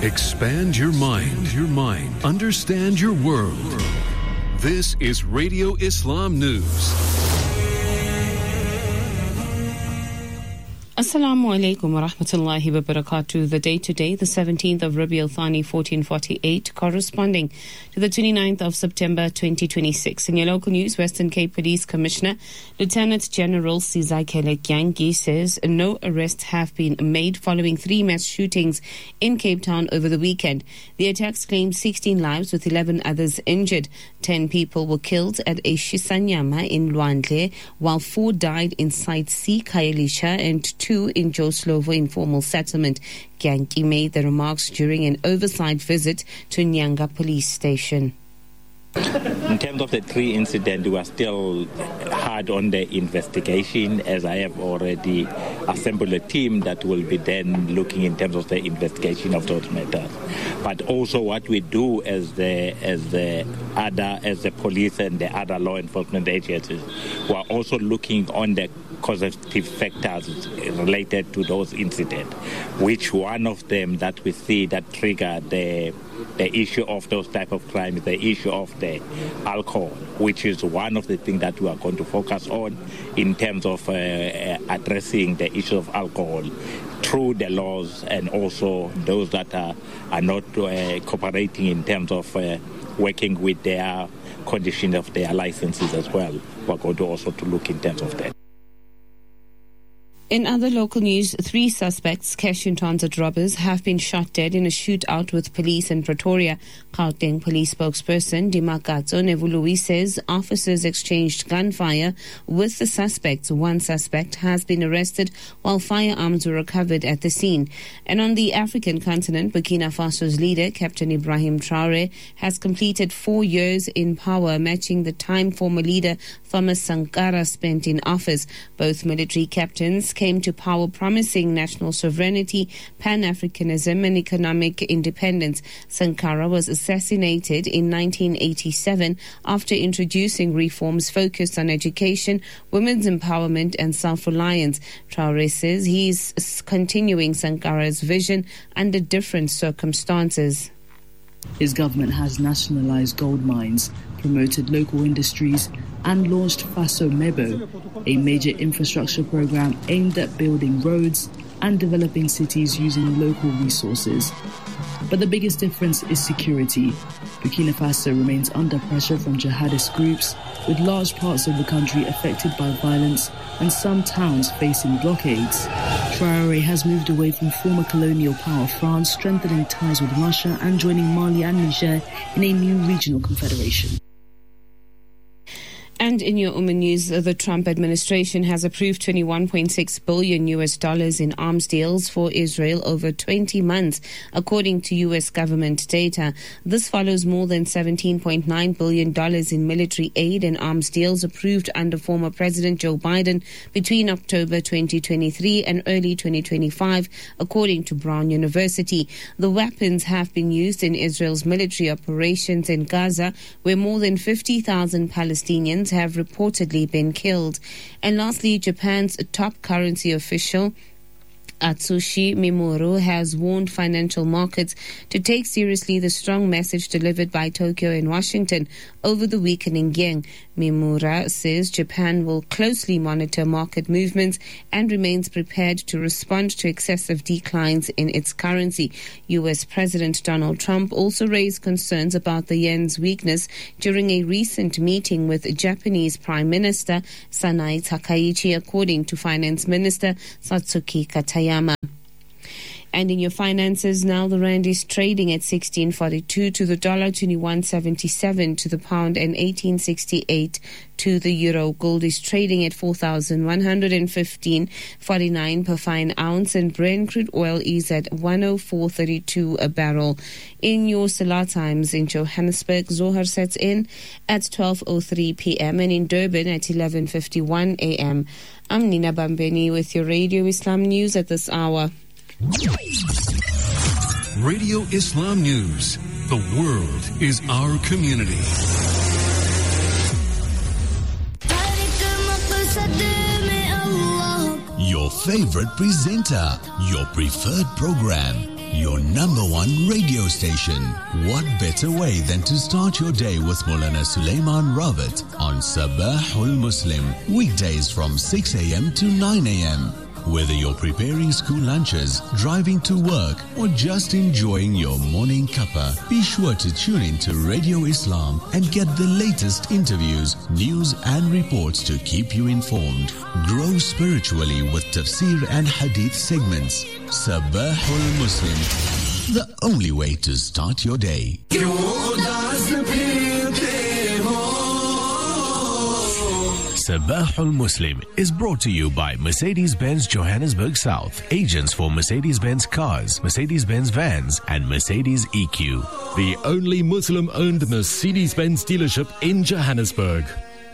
Expand your mind. Understand your world. This is Radio Islam News. Assalamu alaikum wa rahmatullahi wa barakatuh. The day today, the 17th of Rabi al-Thani 1448, corresponding to the 29th of September 2026. In your local news, Western Cape Police Commissioner Lieutenant General Sizakele Kyangi says no arrests have been made following 3 mass shootings in Cape Town over the weekend. The attacks claimed 16 lives with 11 others injured. 10 people were killed at a Shisanyama in Lwandle, while 4 died in Site C, Khayelitsha, and 2 in Joslovo informal settlement. Kyangi made the remarks during an oversight visit to Nyanga police station. In terms of the 3 incidents, we are still hard on the investigation, as I have already assembled a team that will be then looking in terms of the investigation of those matters. But also what we do as the police and the other law enforcement agencies, we are also looking on the causative factors related to those incidents, which one of them that we see that trigger the issue of those type of crimes, the issue of the alcohol, which is one of the things that we are going to focus on in terms of addressing the issue of alcohol through the laws, and also those that are not cooperating in terms of working with their condition of their licenses as well. We're going to also to look in terms of that. In other local news, 3 suspects, cash in transit robbers, have been shot dead in a shootout with police in Pretoria. Gauteng police spokesperson Dimakatso Nevului says officers exchanged gunfire with the suspects. 1 suspect has been arrested while firearms were recovered at the scene. And on the African continent, Burkina Faso's leader, Captain Ibrahim Traoré, has completed 4 years in power, matching the time former leader Thomas Sankara spent in office. Both military captains came to power promising national sovereignty, Pan-Africanism and economic independence. Sankara was assassinated in 1987 after introducing reforms focused on education, women's empowerment and self-reliance. Traoré says he's continuing Sankara's vision under different circumstances. His government has nationalized gold mines, promoted local industries and launched Faso Mebo, a major infrastructure program aimed at building roads and developing cities using local resources. But the biggest difference is security. Burkina Faso remains under pressure from jihadist groups, with large parts of the country affected by violence and some towns facing blockades. Traoré has moved away from former colonial power France, strengthening ties with Russia and joining Mali and Niger in a new regional confederation. And in your Oman news, the Trump administration has approved $21.6 billion in arms deals for Israel over 20 months, according to U.S. government data. This follows more than $17.9 billion in military aid and arms deals approved under former President Joe Biden between October 2023 and early 2025, according to Brown University. The weapons have been used in Israel's military operations in Gaza, where more than 50,000 Palestinians have reportedly been killed. And lastly, Japan's top currency official Atsushi Mimuro has warned financial markets to take seriously the strong message delivered by Tokyo and Washington over the weakening yen. Mimura says Japan will closely monitor market movements and remains prepared to respond to excessive declines in its currency. U.S. President Donald Trump also raised concerns about the yen's weakness during a recent meeting with Japanese Prime Minister Sanae Takaichi, according to Finance Minister Satsuki Katayama. And in your finances now, the rand is trading at 16.42 to the dollar, 21.77 to the pound, and 18.68 to the euro. Gold is trading at 4,115.49 per fine ounce, and Brent crude oil is at 104.32 a barrel. In your Salah times in Johannesburg, Zohar sets in at 12:03 p.m. and in Durban at 11:51 a.m. I'm Nina Bambeni with your Radio Islam News at this hour. Radio Islam News. The world is our community. Your favorite presenter, your preferred program, your number one radio station. What better way than to start your day with Maulana Sulaiman Rawat on Sabahul Muslim, weekdays from 6 a.m. to 9 a.m. Whether you're preparing school lunches, driving to work, or just enjoying your morning cuppa, be sure to tune in to Radio Islam and get the latest interviews, news and reports to keep you informed. Grow spiritually with tafsir and hadith segments. Sabahul Muslim, the only way to start your day. Sabahul Muslim is brought to you by Mercedes-Benz Johannesburg South, agents for Mercedes-Benz cars, Mercedes-Benz vans and Mercedes EQ. The only Muslim-owned Mercedes-Benz dealership in Johannesburg.